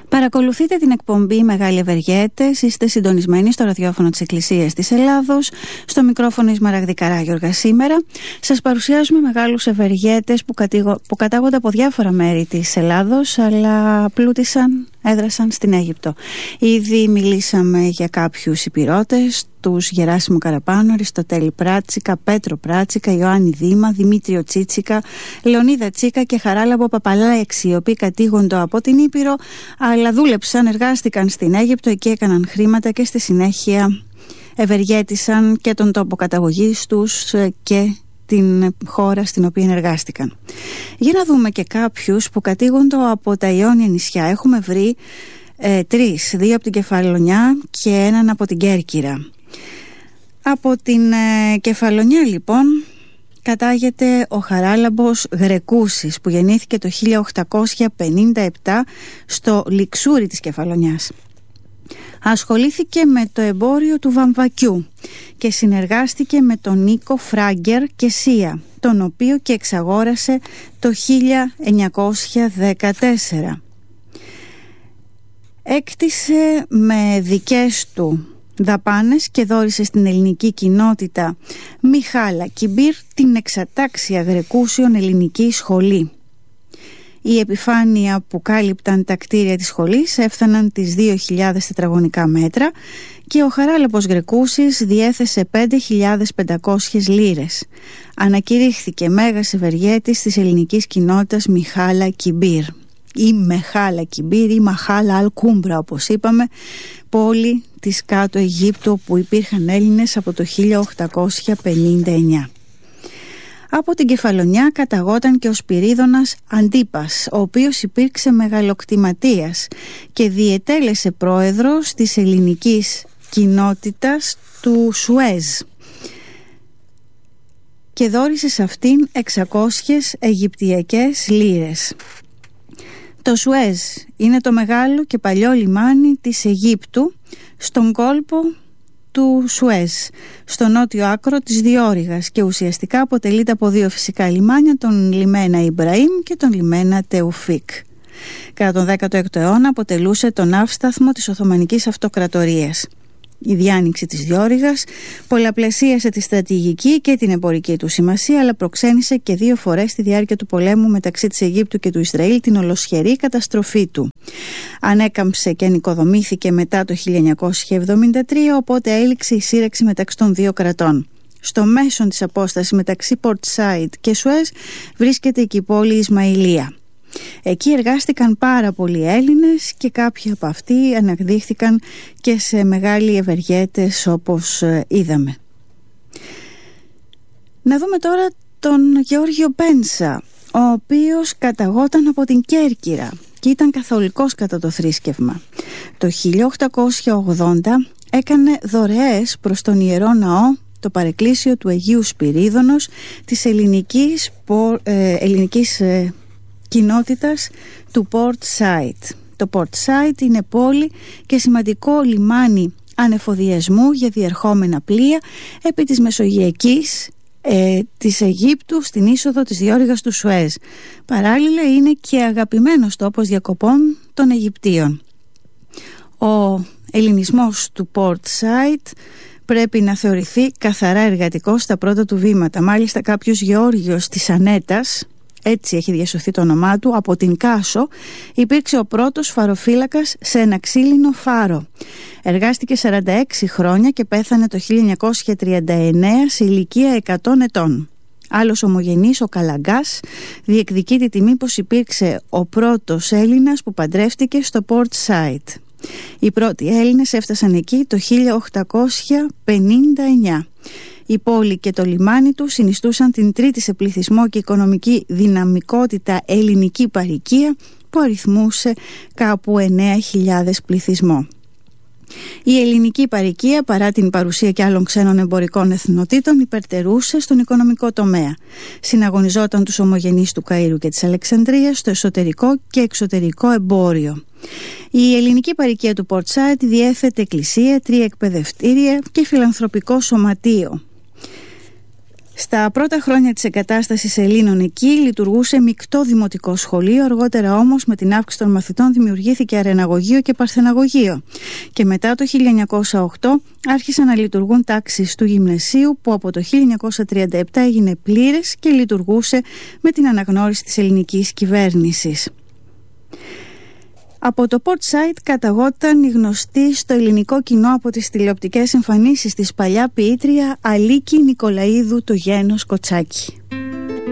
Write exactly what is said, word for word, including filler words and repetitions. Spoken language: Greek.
Παρακολουθείτε την εκπομπή Μεγάλοι Ευεργέτες, είστε συντονισμένοι στο ραδιόφωνο της Εκκλησίας της Ελλάδος, στο μικρόφωνο η Σμαραγδή Καράγιοργα. Σήμερα σας παρουσιάζουμε μεγάλους ευεργέτες που, κατηγο... που κατάγονται από διάφορα μέρη της Ελλάδος, αλλά πλούτησαν, έδρασαν στην Αίγυπτο. Ήδη μιλήσαμε για κάποιους υπηρώτες, τους Γεράσιμο Καραπάνο, Αριστοτέλη Πράτσικα, Πέτρο Πράτσικα, Ιωάννη Δήμα, Δημήτριο Τσίτσικα, Λεωνίδα Τσίκα και Χαράλαμπο Παπαλέξη, οι οποίοι κατήγονται από την Ήπειρο, αλλά δούλεψαν, εργάστηκαν στην Αίγυπτο, εκεί έκαναν χρήματα και στη συνέχεια ευεργέτησαν και τον τόπο καταγωγής τους και την χώρα στην οποία εργάστηκαν. Για να δούμε και κάποιους που κατήγονται από τα Ιόνια νησιά. Έχουμε βρει ε, τρεις, δύο από την Κεφαλονιά και έναν από την Κέρκυρα. Από την ε, Κεφαλονιά λοιπόν κατάγεται ο Χαράλαμπος Γρεκούσης, που γεννήθηκε το χίλια οκτακόσια πενήντα επτά στο Λιξούρι της Κεφαλονιάς. Ασχολήθηκε με το εμπόριο του βαμβακιού και συνεργάστηκε με τον Νίκο Φράγκερ και Σία, τον οποίο και εξαγόρασε το χίλια εννιακόσια δεκατέσσερα. Έκτισε με δικές του δαπάνες και δώρισε στην ελληνική κοινότητα Μιχάλα Κιμπίρ την εξατάξια Γρεκούσιον ελληνική σχολή. Η επιφάνεια που κάλυπταν τα κτίρια της σχολής έφταναν τις δύο χιλιάδες τετραγωνικά μέτρα και ο Χαράλαμπος Γρεκούσης διέθεσε πέντε χιλιάδες πεντακόσιες λίρες. Ανακηρύχθηκε μέγας ευεργέτης της ελληνικής κοινότητας Μιχάλα Κιμπίρ ή Μεχάλα Κιμπίρ ή Μαχάλα Αλκούμπρα, όπως είπαμε, πόλη της κάτω Αιγύπτου όπου υπήρχαν Έλληνες από το χίλια οκτακόσια πενήντα εννιά. Από την Κεφαλονιά καταγόταν και ο Σπυρίδωνας Αντίπας, ο οποίος υπήρξε μεγαλοκτηματίας και διετέλεσε πρόεδρος της ελληνικής κοινότητας του Σουέζ και δώρισε σε αυτήν εξακόσιες Αιγυπτιακές λίρες. Το Σουέζ είναι το μεγάλο και παλιό λιμάνι της Αιγύπτου στον κόλπο του Σουέζ, στο νότιο άκρο της Διόρυγας, και ουσιαστικά αποτελείται από δύο φυσικά λιμάνια, τον λιμένα Ιμπραήμ και τον λιμένα Τεουφίκ. Κατά τον δέκατο έκτο αιώνα αποτελούσε τον ναύσταθμο της Οθωμανικής Αυτοκρατορίας. Η διάνοιξη της Διόρυγας πολλαπλασίασε τη στρατηγική και την εμπορική του σημασία, αλλά προξένησε και δύο φορές στη διάρκεια του πολέμου μεταξύ της Αιγύπτου και του Ισραήλ την ολοσχερή καταστροφή του. Ανέκαμψε και ανοικοδομήθηκε μετά το χίλια εννιακόσια εβδομήντα τρία, οπότε έληξε η σύραξη μεταξύ των δύο κρατών. Στο μέσον της απόστασης μεταξύ Port Said και Σουέζ βρίσκεται η κυπόλη Ισμαηλία. Εκεί εργάστηκαν πάρα πολλοί Έλληνες και κάποιοι από αυτοί αναδείχθηκαν και σε μεγάλοι ευεργέτες, όπως είδαμε. Να δούμε τώρα τον Γεώργιο Πένσα, ο οποίος καταγόταν από την Κέρκυρα και ήταν καθολικός κατά το θρήσκευμα. Το χίλια οκτακόσια ογδόντα έκανε δωρεές προς τον Ιερό Ναό το παρεκκλήσιο του Αγίου Σπυρίδωνος της ελληνικής, ε, ελληνικής ε, κοινότητας του Port Said. Το Port Said είναι πόλη και σημαντικό λιμάνι ανεφοδιασμού για διερχόμενα πλοία επί της Μεσογειακής ε, της Αιγύπτου στην είσοδο της διόρυγας του Σουέζ. Παράλληλα είναι και αγαπημένος τόπος διακοπών των Αιγυπτίων. Ο ελληνισμός του Port Said πρέπει να θεωρηθεί καθαρά εργατικός στα πρώτα του βήματα. Μάλιστα κάποιος Γεώργιος της Ανέτας, έτσι έχει διασωθεί το όνομά του, από την Κάσο, υπήρξε ο πρώτος φαροφύλακας σε ένα ξύλινο φάρο. Εργάστηκε σαράντα έξι χρόνια και πέθανε το χίλια εννιακόσια τριάντα εννέα σε ηλικία εκατό ετών. Άλλος ομογενής, ο Καλαγκάς, διεκδικεί τη τιμή πως υπήρξε ο πρώτος Έλληνας που παντρεύτηκε στο Port Said. Οι πρώτοι Έλληνες έφτασαν εκεί το χίλια οκτακόσια πενήντα εννιά. Η πόλη και το λιμάνι του συνιστούσαν την τρίτη σε πληθυσμό και οικονομική δυναμικότητα ελληνική παροικία που αριθμούσε κάπου εννέα χιλιάδες πληθυσμό. Η ελληνική παροικία, παρά την παρουσία και άλλων ξένων εμπορικών εθνοτήτων, υπερτερούσε στον οικονομικό τομέα. Συναγωνιζόταν τους ομογενείς του Καΐρου και της Αλεξανδρίας στο εσωτερικό και εξωτερικό εμπόριο. Η ελληνική παροικία του Port Said διέθετε εκκλησία, τρία εκπαιδευτήρια και φιλανθρωπικό σωματείο. Στα πρώτα χρόνια της εγκατάστασης Ελλήνων εκεί λειτουργούσε μεικτό δημοτικό σχολείο, αργότερα όμως με την αύξηση των μαθητών δημιουργήθηκε αρεναγωγείο και παρθεναγωγείο. Και μετά το χίλια εννιακόσια οκτώ άρχισαν να λειτουργούν τάξεις του γυμνασίου που από το χίλια εννιακόσια τριάντα επτά έγινε πλήρες και λειτουργούσε με την αναγνώριση της ελληνικής κυβέρνησης. Από το Port Side καταγόταν η γνωστή στο ελληνικό κοινό από τις τηλεοπτικές εμφανίσεις της παλιά ποιήτρια Αλίκη Νικολαΐδου το γένος Κοτσάκη.